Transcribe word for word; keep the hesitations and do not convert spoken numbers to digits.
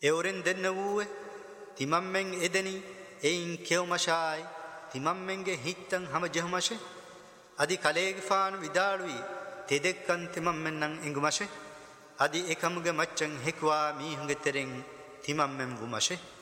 එවරෙන් දෙන්න වූවේ තිමම්මෙන් එදෙනි එයින් කෙවමශායි තිමම්මෙන්ගේ හිත්තන් හම ජහමශේ අදි කලේගෆාන විදාළුයි තෙදෙක්කන් තිමම්මෙන්නම් එංගුමශේ අදි එකමුගේ මච්චන් හෙක්වා මීහුගේ තෙරෙන් තිමම්මෙන් වුමශේ